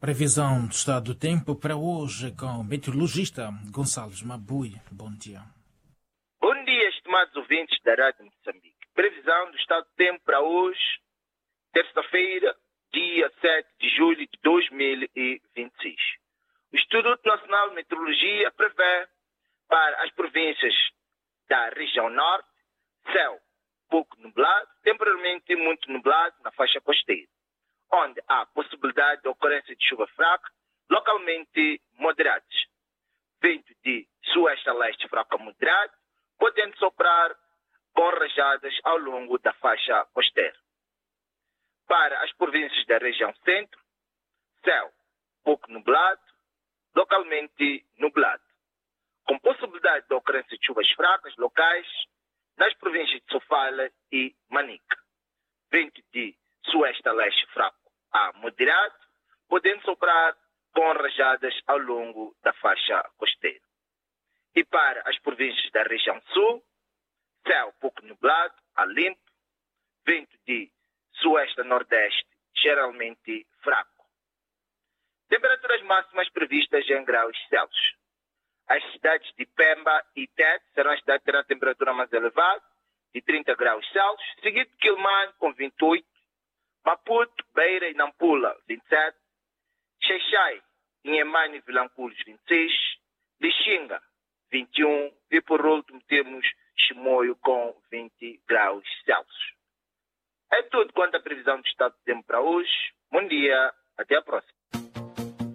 Previsão do estado do tempo para hoje com o meteorologista Gonçalves Mabui. Bom dia. Bom dia, estimados ouvintes da Rádio Moçambique. Previsão do estado do tempo para hoje, terça-feira, dia 7 de julho de 2026. O Instituto Nacional de Meteorologia prevê para as províncias da região norte, céu pouco nublado, temporariamente muito nublado na faixa costeira, onde há possibilidade de ocorrência de chuva fraca, localmente moderados. Vento de sueste a leste fraco a moderado, podendo soprar com rajadas ao longo da faixa costeira. Para as províncias da região centro, céu pouco nublado, localmente nublado, com possibilidade de ocorrência de chuvas fracas locais nas províncias de Sofala e Manica. Vento de sueste a leste fraco a moderado, podendo soprar com rajadas ao longo da faixa costeira. E para as províncias da região sul, céu pouco nublado a limpo, vento de sueste a nordeste geralmente fraco. Temperaturas máximas previstas em graus Celsius. As cidades de Pemba e Tete serão as cidades que terão a temperatura mais elevada, de 30 graus Celsius, seguido de Quilmane com 28, Maputo, Beira e Nampula, 27, Xai-Xai, Inhemane e Vilanculos, 26, Lixinga, 21 e por último temos Chimoio com 20 graus Celsius. É tudo quanto a previsão do estado do tempo para hoje. Bom dia, até a próxima.